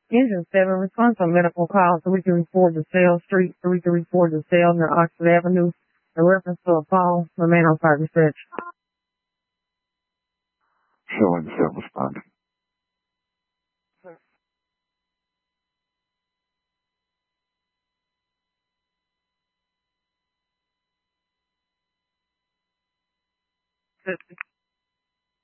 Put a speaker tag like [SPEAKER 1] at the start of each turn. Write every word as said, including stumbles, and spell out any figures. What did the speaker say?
[SPEAKER 1] Engine seven, response on medical call three three four DeSale Street, three three four DeSale near Oxford Avenue. In reference to a fall, remain on fire research.
[SPEAKER 2] Showing seven responding.
[SPEAKER 1] Fifty.